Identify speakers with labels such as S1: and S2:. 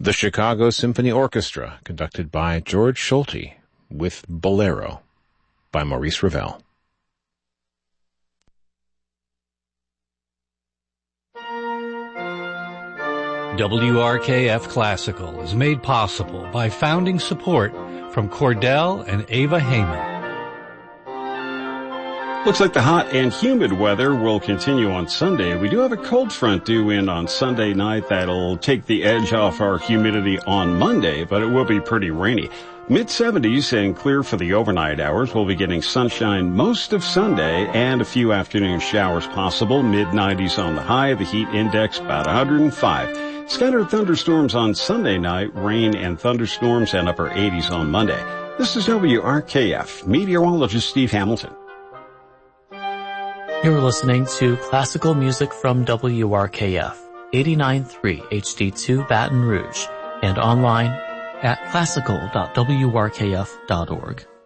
S1: The Chicago Symphony Orchestra, conducted by George Solti, with Bolero by Maurice Ravel.
S2: WRKF Classical is made possible by founding support from Cordell and Ava Heyman.
S3: Looks like the hot and humid weather will continue on Sunday. We do have a cold front due in on Sunday night that'll take the edge off our humidity on Monday, but it will be pretty rainy. Mid-70s and clear for the overnight hours. We'll be getting sunshine most of Sunday and a few afternoon showers possible. Mid-90s on the high. The heat index about 105. Scattered thunderstorms on Sunday night. Rain and thunderstorms and upper 80s on Monday. This is WRKF. Meteorologist Steve Hamilton.
S4: You're listening to classical music from WRKF 89.3 HD2 Baton Rouge and online at classical.wrkf.org.